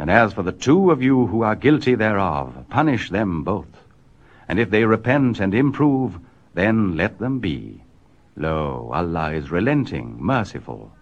And as for the 2 of you who are guilty thereof, punish them both. And if they repent and improve, then let them be. Lo, Allah is relenting, merciful.